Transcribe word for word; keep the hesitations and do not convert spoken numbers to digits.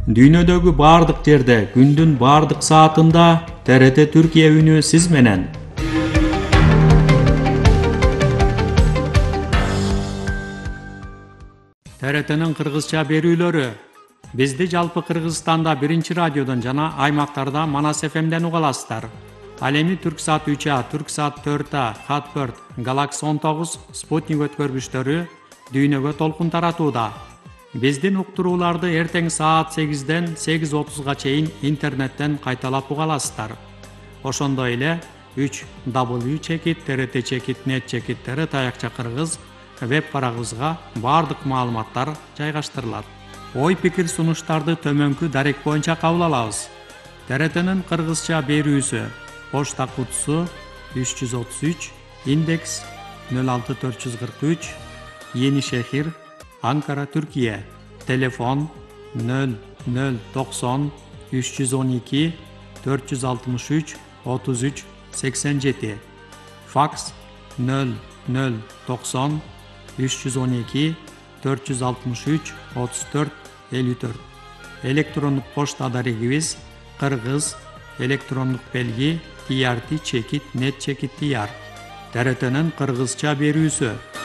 Дүйнөдөгү бардык жерде, күндүн бардык саатында Т Р Т Түркия үнү сиз менен. Т Р Т'нин кыргызча берүүлөрү. Бизди жалпы Кыргызстанда биринчи радиодон жана аймактарда Манас эф эмден уга аласыздар. Ал эми Түрксат үч А, Түрксат төрт А, Хатбird, Galaxy он тогуз, Спутник өткөргүчтөрү дүйнөгө толкун таратууда. Биздин уктурууларды эртең саат сегизден сегиз отузга чейин интернеттен кайталап уга аласыздар. Ошондой эле үч дабл ю чекит т р т чекит нет чекит т р таякча кыргыз веб барагыбызга бардык маалыматтар жайгаштырылат. Ой пикир сунуштарды төмөнкү дарек боюнча кабыл алабыз. Т Р Т'нин кыргызча берүүсү: почта кутусу үч жүз отуз үч, индекс нөл алты төрт жүз кырк үч, Yeni Şehir, Ankara, Türkiye. Telefon nol nol doksan üç yüz on iki dört yüz altmış üç otuz üç seksen yedi. Faks nol nol doksan üç yüz on iki dört yüz altmış üç otuz dört elli dört. Elektronluk poçta adresimiz Kırgız, elektronluk belgi T R T çekit net çekit diyar. T R T'nin Kırgızça berүүsü.